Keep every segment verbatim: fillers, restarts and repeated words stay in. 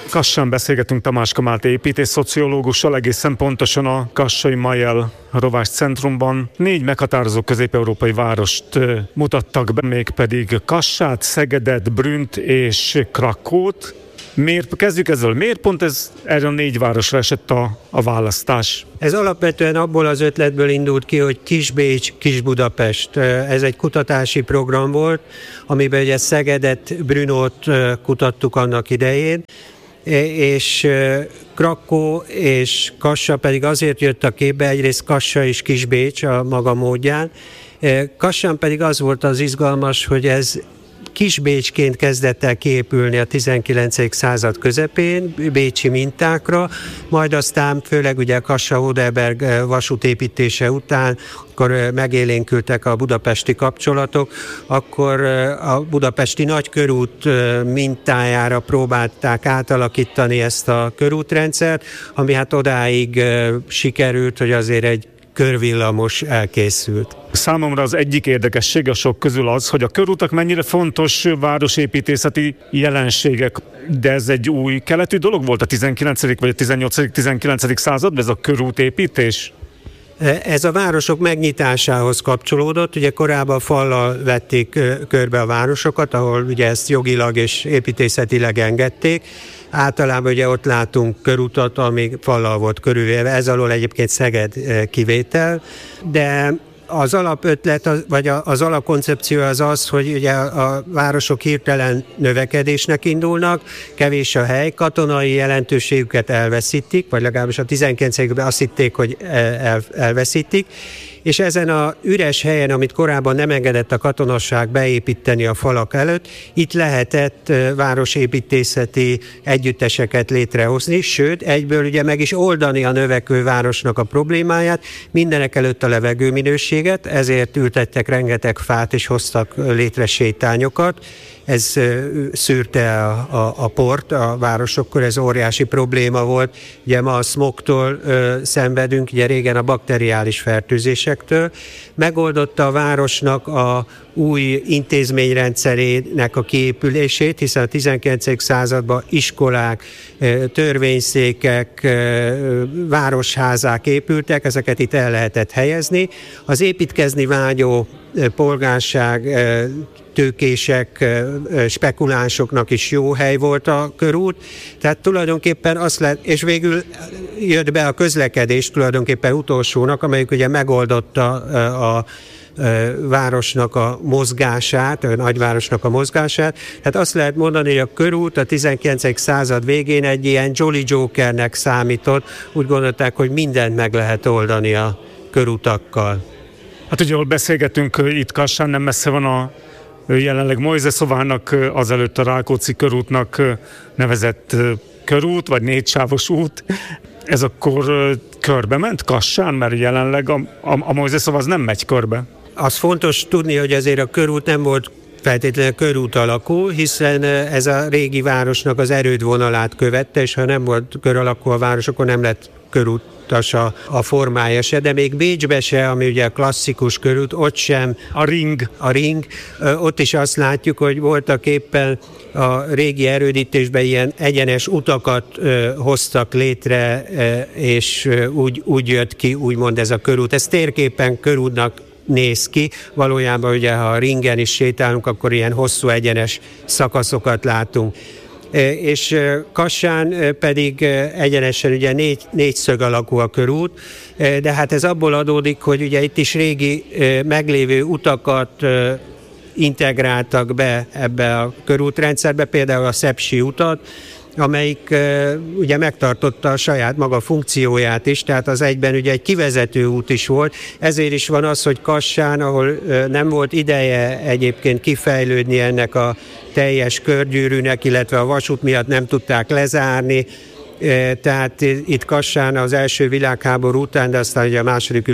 Kassán beszélgetünk Tamáska Máté építész-szociológussal, egészen pontosan a Kassai Majel Rovás Centrumban. Négy meghatározó közép-európai várost mutattak be, mégpedig Kassát, Szegedet, Brünnt és Krakót. Miért, kezdjük ezzel, miért pont ez, erre a négy városra esett a, a választás? Ez alapvetően abból az ötletből indult ki, hogy Kis-Bécs, Kis-Budapest. Ez egy kutatási program volt, amiben ugye Szegedet, Brünnót kutattuk annak idején, és Krakó és Kassa pedig azért jött a képbe, egyrészt Kassa és Kis-Bécs a maga módján. Kassán pedig az volt az izgalmas, hogy ez Kis-Bécsként kezdett el kiépülni a tizenkilencedik század közepén, bécsi mintákra, majd aztán főleg ugye Kassa-Oderberg vasútépítése után, akkor megélénkültek a budapesti kapcsolatok, akkor a budapesti nagykörút mintájára próbálták átalakítani ezt a körútrendszert, ami hát odáig sikerült, hogy azért egy körvillamos elkészült. Számomra az egyik érdekesség a sok közül az, hogy a körútak mennyire fontos városépítészeti jelenségek, de ez egy új keletű dolog volt a tizenkilencedik vagy a tizennyolcadik tizenkilencedik században, ez a körútépítés? Ez a városok megnyitásához kapcsolódott, ugye korábban fallal vették körbe a városokat, ahol ugye ezt jogilag és építészetileg engedték. Általában ugye ott látunk körutat, ami fallal volt körülvéve, ez alól egyébként Szeged kivétel, de az alapötlet, vagy az alapkoncepció az az, hogy ugye a városok hirtelen növekedésnek indulnak, kevés a hely, katonai jelentőségüket elveszítik, vagy legalábbis a tizenkilencedikben azt hitték, hogy el, elveszítik, és ezen a üres helyen, amit korábban nem engedett a katonasság beépíteni a falak előtt, itt lehetett városépítészeti együtteseket létrehozni, sőt, egyből ugye meg is oldani a növekvő városnak a problémáját, mindenek előtt a levegőminőséget, ezért ültettek rengeteg fát és hoztak létre sétányokat. Ez szűrte a, a, a port a városokkor, ez óriási probléma volt. Ugye ma a smogtól ö, szenvedünk, ugye régen a bakteriális fertőzésektől. Megoldotta a városnak a új intézményrendszerének a kiépülését, hiszen a tizenkilencedik században iskolák, törvényszékek, városházák épültek, ezeket itt el lehetett helyezni. Az építkezni vágyó polgárság, tőkések, spekulánsoknak is jó hely volt a körút, tehát tulajdonképpen azt lehet, és végül jött be a közlekedés tulajdonképpen utolsónak, amelyik ugye megoldotta a, a városnak a mozgását, a nagyvárosnak a mozgását. Tehát azt lehet mondani, hogy a körút a tizenkilencedik század végén egy ilyen Jolly Jokernek számított, úgy gondolták, hogy mindent meg lehet oldani a körutakkal. Hát ugye, ahol beszélgetünk, itt Kassán nem messze van a jelenleg Mojzeszovának, azelőtt a Rákóczi körútnak nevezett körút, vagy négysávos út. Ez akkor körbe ment Kassán, mert jelenleg a, a, a Mojzeszov az nem megy körbe. Az fontos tudni, hogy azért a körút nem volt feltétlenül körút alakú, hiszen ez a régi városnak az erődvonalát követte, és ha nem volt kör alakú a város, akkor nem lett körútas a, a formája se, de még Bécsbe se, ami ugye a klasszikus körút, ott sem a ring, a ring, ott is azt látjuk, hogy voltak éppen a régi erődítésben ilyen egyenes utakat ö, hoztak létre, ö, és ö, úgy, úgy jött ki, úgymond ez a körút. Ez térképen körútnak néz ki. Valójában ugye, ha a ringen is sétálunk, akkor ilyen hosszú egyenes szakaszokat látunk. És Kassán pedig egyenesen ugye négy, négyszög alakú a körút, de hát ez abból adódik, hogy ugye itt is régi meglévő utakat integráltak be ebbe a körútrendszerbe, például a Szepsi utat, amelyik ugye megtartotta a saját maga funkcióját is, tehát az egyben ugye egy kivezető út is volt, ezért is van az, hogy Kassán, ahol nem volt ideje egyébként kifejlődni ennek a teljes körgyűrűnek, illetve a vasút miatt nem tudták lezárni, tehát itt Kassán az első világháború után, de aztán ugye a második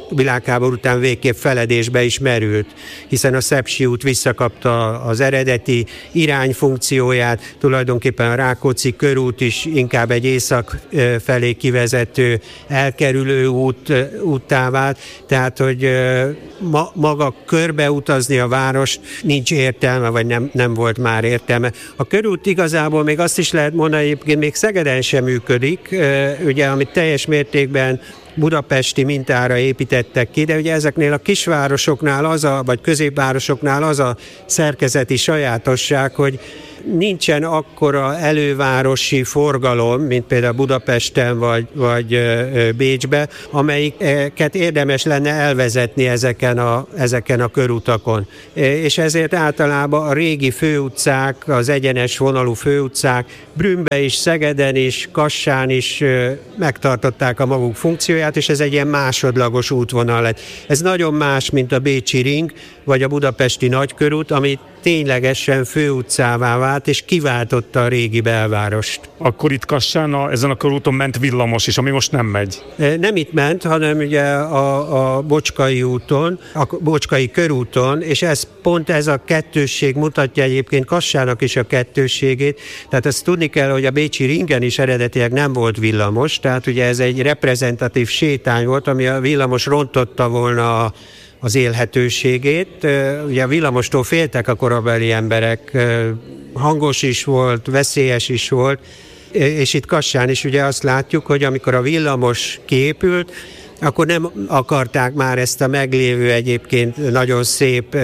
világháború után végképp feledésbe is merült, hiszen a Szepsi út visszakapta az eredeti irányfunkcióját, tulajdonképpen a Rákóczi körút is inkább egy észak felé kivezető elkerülő út, úttá vált, tehát hogy ma, maga körbeutazni a várost nincs értelme, vagy nem, nem volt már értelme. A körút igazából még azt is lehet mondani, egyébként még Szegeden sem működik, ugye, amit teljes mértékben budapesti mintára építettek ki, de ugye ezeknél a kisvárosoknál az a, vagy középvárosoknál az a szerkezeti sajátosság, hogy nincsen akkora elővárosi forgalom, mint például Budapesten vagy, vagy Bécsbe, amelyiket érdemes lenne elvezetni ezeken a, ezeken a körutakon. És ezért általában a régi főutcák, az egyenes vonalú főutcák Brünnbe is, Szegeden is, Kassán is megtartották a maguk funkcióját, és ez egy ilyen másodlagos útvonal lett. Ez nagyon más, mint a bécsi ring, vagy a budapesti nagykörút, ami ténylegesen főutcává vált, és kiváltotta a régi belvárost. Akkor itt Kassán a, ezen a körúton ment villamos is, ami most nem megy? Nem itt ment, hanem ugye a, a Bocskai úton, a Bocskai körúton, és ez pont ez a kettősség mutatja egyébként Kassának is a kettősségét. Tehát ezt tudni kell, hogy a bécsi ringen is eredetileg nem volt villamos, tehát ugye ez egy reprezentatív sétány volt, ami a villamos rontotta volna a az élhetőségét. Ugye a villamostól féltek a korabeli emberek, hangos is volt, veszélyes is volt, és itt Kassán is ugye azt látjuk, hogy amikor a villamos kiépült, akkor nem akarták már ezt a meglévő egyébként nagyon szép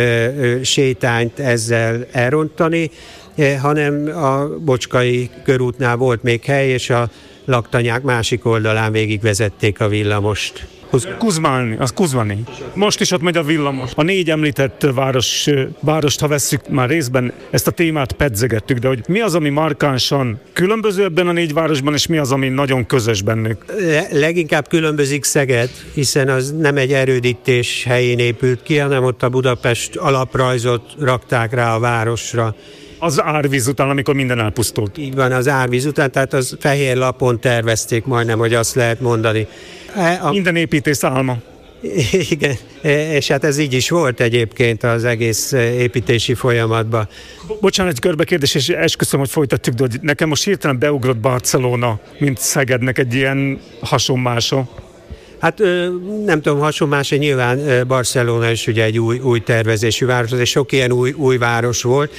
sétányt ezzel elrontani, hanem a Bocskai körútnál volt még hely, és a laktanyák másik oldalán végigvezették a villamost. Kuzmálni, az Kuzmani. Most is ott megy a villamos. A négy említett város, várost, ha vesszük, már részben ezt a témát pedzegettük, de hogy mi az, ami markánsan különböző ebben a négy városban, és mi az, ami nagyon közös bennük? Leginkább különbözik Szeged, hiszen az nem egy erődítés helyén épült ki, hanem ott a Budapest alaprajzot rakták rá a városra. Az árvíz után, amikor minden elpusztult. Így van, az árvíz után, tehát az fehér lapon tervezték majdnem, hogy azt lehet mondani. A... Minden építész álma. Igen, és hát ez így is volt egyébként az egész építési folyamatban. Bocsánat, egy körbekérdés, és esküszöm, hogy folytatjuk, de hogy nekem most hirtelen beugrott Barcelona, mint Szegednek egy ilyen hasonmása. Hát nem tudom, hasonlás, nyilván Barcelona is ugye egy új, új tervezésű város, és sok ilyen új, új város volt,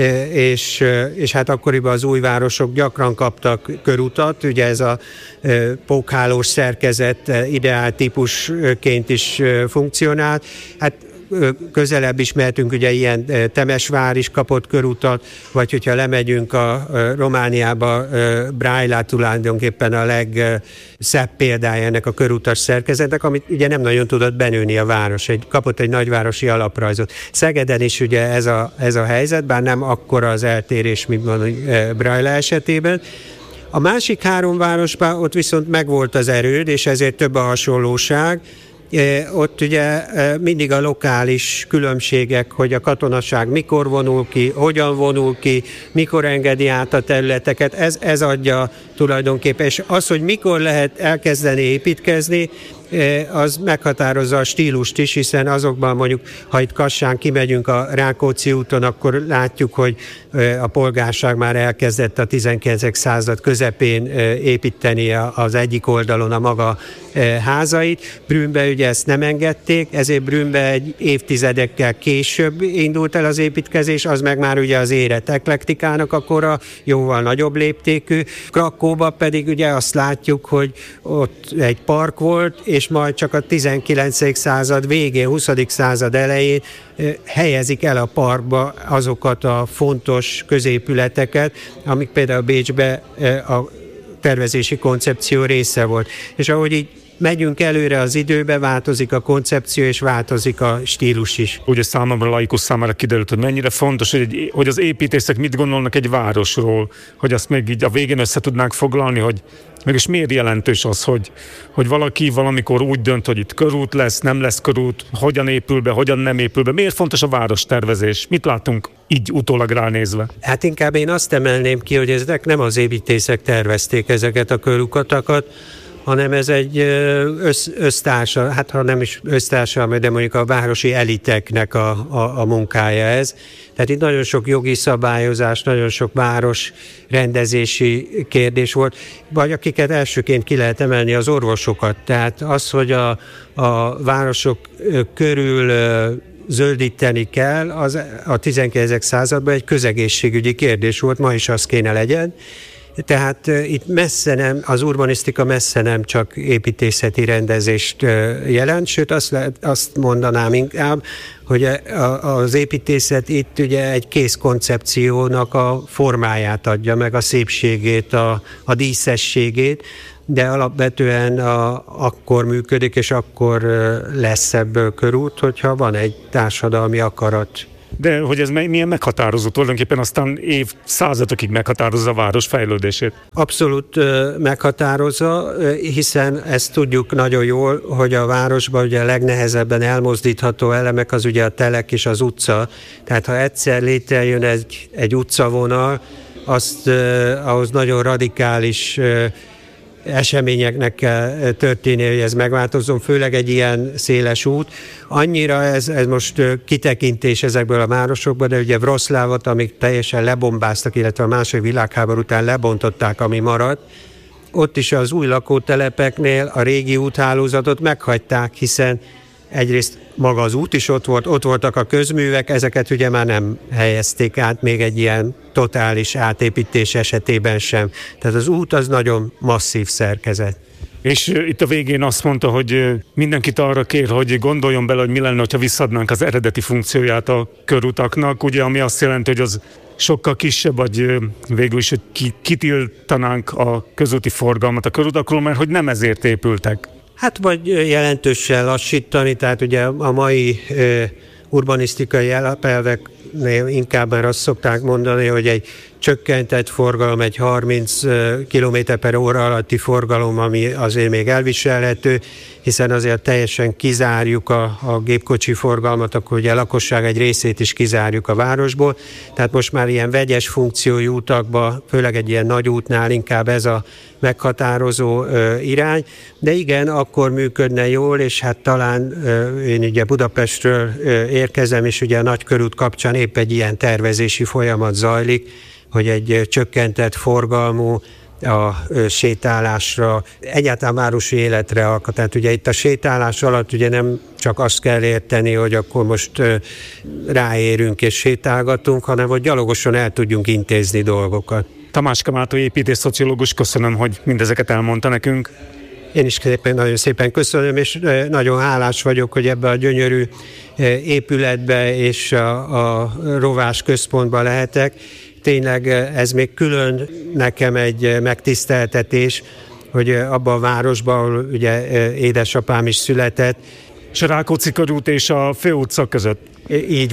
és, és hát akkoriban az új városok gyakran kaptak körutat, ugye ez a pókhálós szerkezet ideál típusként is funkcionált. Hát közelebb is mehetünk, ugye ilyen Temesvár is kapott körutat, vagy hogyha lemegyünk a Romániába, Braila tulajdonképpen a legszebb példája ennek a körutas szerkezetnek, amit ugye nem nagyon tudott benőni a város, egy, kapott egy nagyvárosi alaprajzot. Szegeden is ugye ez a, ez a helyzet, bár nem akkora az eltérés, mint mondani Braila esetében. A másik három városban ott viszont megvolt az erőd, és ezért több a hasonlóság. Ott ugye mindig a lokális különbségek, hogy a katonaság mikor vonul ki, hogyan vonul ki, mikor engedi át a területeket, ez, ez adja tulajdonképpen. És az, hogy mikor lehet elkezdeni építkezni, az meghatározza a stílust is, hiszen azokban mondjuk, ha itt Kassán kimegyünk a Rákóczi úton, akkor látjuk, hogy a polgárság már elkezdett a tizenkilencedik század közepén építeni az egyik oldalon a maga házait. Brünnbe ugye ezt nem engedték, ezért Brünnbe egy évtizedekkel később indult el az építkezés, az meg már ugye az érett eklektikának a kora, jóval nagyobb léptékű. Krakóba pedig ugye azt látjuk, hogy ott egy park volt, és majd csak a tizenkilencedik század végén, huszadik század elején helyezik el a parkba azokat a fontos középületeket, amik például Bécsbe a tervezési koncepció része volt. És ahogy így megyünk előre az időbe, változik a koncepció, és változik a stílus is. Ugye számomra, laikus számára kiderült, hogy mennyire fontos, hogy, egy, hogy az építészek mit gondolnak egy városról, hogy azt még így a végén össze tudnánk foglalni, hogy mégis miért jelentős az, hogy, hogy valaki valamikor úgy dönt, hogy itt körút lesz, nem lesz körút, hogyan épül be, hogyan nem épül be. Miért fontos a várostervezés? Mit látunk így utólag ránézve? Hát inkább én azt emelném ki, hogy ezek nem az építészek tervezték ezeket a körutakat, hanem ez egy össz, össztársa, hát ha nem is össztársa, de mondjuk a városi eliteknek a, a, a munkája ez. Tehát itt nagyon sok jogi szabályozás, nagyon sok város rendezési kérdés volt, vagy akiket elsőként ki lehet emelni, az orvosokat. Tehát az, hogy a, a városok körül zöldíteni kell, az a tizenkilencedik században egy közegészségügyi kérdés volt, ma is az kéne legyen. Tehát uh, itt messze nem, az urbanisztika messze nem csak építészeti rendezést uh, jelent, sőt azt, lehet, azt mondanám inkább, hogy a, az építészet itt ugye egy kész koncepciónak a formáját adja, meg a szépségét, a, a díszességét, de alapvetően a, akkor működik, és akkor uh, lesz ebből körút, hogyha van egy társadalmi akarat. De hogy ez milyen meghatározó, tulajdonképpen aztán évszázadokig meghatározza a város fejlődését? Abszolút meghatározza, hiszen ezt tudjuk nagyon jól, hogy a városban ugye a legnehezebben elmozdítható elemek az ugye a telek és az utca. Tehát ha egyszer létrejön egy, egy utcavonal, azt ahhoz nagyon radikális eseményeknek kell történni, hogy ez megváltozzon, főleg egy ilyen széles út. Annyira ez, ez most kitekintés ezekből a városokból, de ugye Wroclawot, amik teljesen lebombáztak, illetve a második világháború után lebontották, ami maradt, ott is az új lakótelepeknél a régi úthálózatot meghagyták, hiszen egyrészt maga az út is ott volt, ott voltak a közművek, ezeket ugye már nem helyezték át még egy ilyen totális átépítés esetében sem. Tehát az út az nagyon masszív szerkezet. És itt a végén azt mondta, hogy mindenkit arra kér, hogy gondoljon bele, hogy mi lenne, ha visszadnánk az eredeti funkcióját a körutaknak, ugye, ami azt jelenti, hogy az sokkal kisebb, vagy végül is, hogy kitiltanánk a közúti forgalmat a körutakról, mert hogy nem ezért épültek. Hát vagy jelentősen lassítani, tehát ugye a mai urbanisztikai alapelveknél inkább már azt szokták mondani, hogy egy csökkentett forgalom, egy harminc kilométer per óra alatti forgalom, ami azért még elviselhető, hiszen azért teljesen kizárjuk a, a gépkocsi forgalmat, akkor ugye a lakosság egy részét is kizárjuk a városból. Tehát most már ilyen vegyes funkciójú utakba, főleg egy ilyen nagy útnál inkább ez a meghatározó ö, irány, de igen, akkor működne jól, és hát talán ö, én ugye Budapestről ö, érkezem, és ugye a Nagykörút kapcsán épp egy ilyen tervezési folyamat zajlik, hogy egy csökkentett forgalmú, a sétálásra, egyáltalán városi életre alkat. Tehát ugye itt a sétálás alatt ugye nem csak azt kell érteni, hogy akkor most ráérünk és sétálgatunk, hanem hogy gyalogosan el tudjunk intézni dolgokat. Tamáska Máté építész szociológus, köszönöm, hogy mindezeket elmondta nekünk. Én is szépen, nagyon szépen köszönöm, és nagyon hálás vagyok, hogy ebbe a gyönyörű épületbe és a, a rovás központba lehetek. Tényleg ez még külön nekem egy megtiszteltetés, hogy abban a városban, ahol ugye édesapám is született. És a Rákóczi körút és a Főutca között. Így